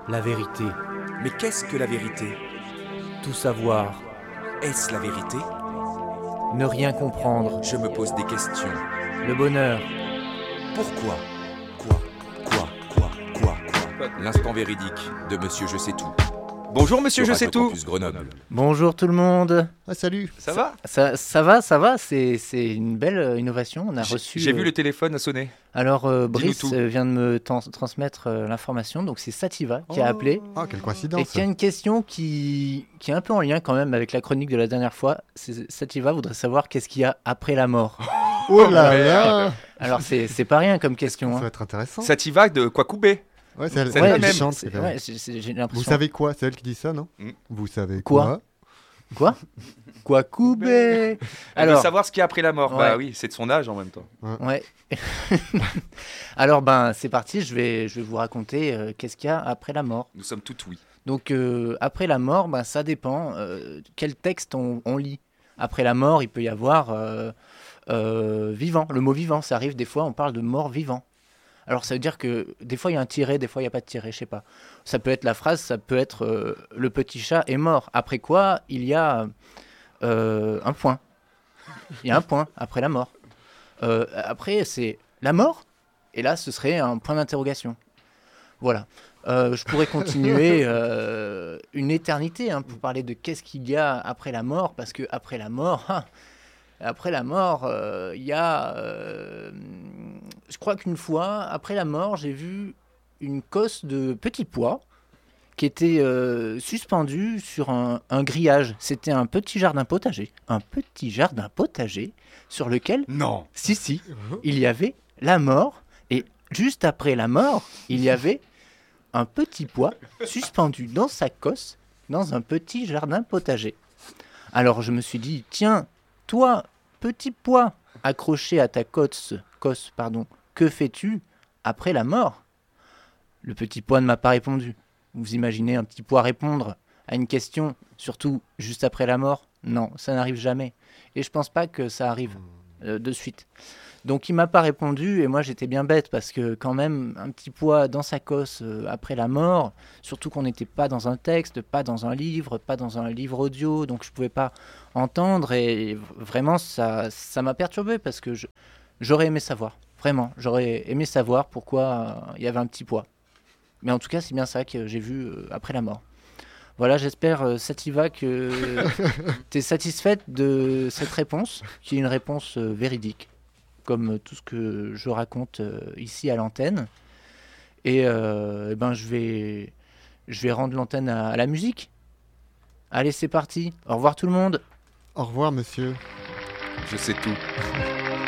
La vérité, Mais qu'est-ce que la vérité? tout savoir, Est-ce la vérité? ne rien comprendre, Je me pose des questions. le bonheur. Pourquoi? Quoi? L'instant véridique de Monsieur Je sais tout. Bonjour monsieur, Sur je sais Radio tout. Campus Grenoble. Bonjour tout le monde. Ah, salut. Ça va? Ça va, c'est une belle innovation. On a reçu. J'ai vu le téléphone sonner. Alors, Brice tout. vient de me transmettre l'information. Donc, c'est Sativa qui a appelé Ah, quelle et coïncidence. qui a une question qui est un peu en lien quand même avec la chronique de la dernière fois. Sativa voudrait savoir qu'est-ce qu'il y a après la mort. Oh là merde. là. Alors, c'est pas rien comme question. Ça hein. va être intéressant. Sativa de Kwakubé. Ouais, c'est elle, c'est elle la qui même. chante. c'est- ouais, j'ai l'impression. Vous savez quoi? C'est elle qui dit ça, non? Mm. Vous savez Quoi? quoi? Quoi Koubé Elle veut Alors, savoir ce qu'il y a après la mort. Ouais. Bah oui, c'est de son âge en même temps. ouais. Alors, ben, c'est parti. Je vais vous raconter qu'est-ce qu'il y a après la mort. Nous sommes tout oui. Donc, après la mort, ben, ça dépend quel texte on lit. Après la mort, il peut y avoir vivant. Le mot vivant, ça arrive des fois, on parle de mort vivant. Alors, ça veut dire que des fois, il y a un tiret, des fois, il n'y a pas de tiret, je sais pas. Ça peut être la phrase, ça peut être le petit chat est mort. Après quoi, il y a un point. Il y a un point après la mort. Après, c'est la mort. Et là, ce serait un point d'interrogation. Voilà. Je pourrais continuer une éternité hein, pour parler de qu'est-ce qu'il y a après la mort, parce que après la mort, il y a. Je crois qu'une fois, après la mort, j'ai vu une cosse de petits pois qui était suspendue sur un grillage. C'était un petit jardin potager. Un petit jardin potager sur lequel, Non. si, il y avait la mort. Et juste après la mort, il y avait un petit pois suspendu dans sa cosse dans un petit jardin potager. Alors je me suis dit, tiens, toi, petit pois, accroché à ta cosse, que fais-tu après la mort? Le petit pois ne m'a pas répondu. Vous imaginez un petit pois répondre à une question, surtout juste après la mort? Non, ça n'arrive jamais. Et je pense pas que ça arrive de suite. Donc il m'a pas répondu et moi j'étais bien bête parce que quand même un petit pois dans sa cosse après la mort, surtout qu'on n'était pas dans un texte, pas dans un livre audio, donc je pouvais pas entendre et vraiment ça m'a perturbé parce que j'aurais aimé savoir, vraiment, j'aurais aimé savoir pourquoi il y avait un petit pois. Mais en tout cas c'est bien ça que j'ai vu après la mort. Voilà, j'espère, Sativa, que tu es satisfaite de cette réponse, qui est une réponse véridique, comme tout ce que je raconte ici à l'antenne. Et ben, je vais rendre l'antenne à la musique. Allez, c'est parti. Au revoir tout le monde. Au revoir, monsieur. Je sais tout.